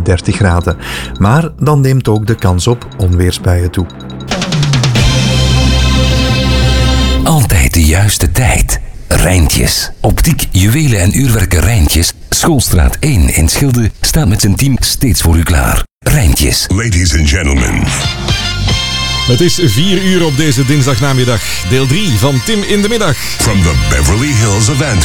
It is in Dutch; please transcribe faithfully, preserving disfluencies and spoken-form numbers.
dertig graden. Maar dan neemt ook de kans op onweersbuien toe. Altijd de juiste tijd. Rijntjes. Optiek, juwelen en uurwerken Rijntjes. Schoolstraat één in Schilde staat met zijn team steeds voor u klaar. Rijntjes. Ladies and gentlemen. Het is vier uur op deze dinsdagnamiddag. Deel drie van Tim in de Middag. From the Beverly Hills of Antwerp.